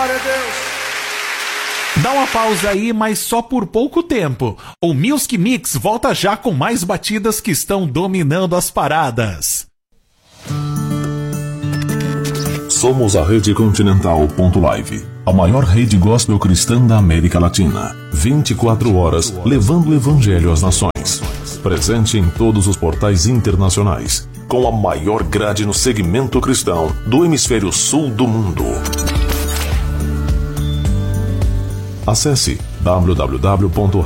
Glória a Deus. Dá uma pausa aí, mas só por pouco tempo. O Music Mix volta já com mais batidas que estão dominando as paradas. Somos a Rede Continental.live, a maior rede gospel cristã da América Latina. 24 horas levando o evangelho às nações. Presente em todos os portais internacionais, com a maior grade no segmento cristão do hemisfério sul do mundo. Acesse www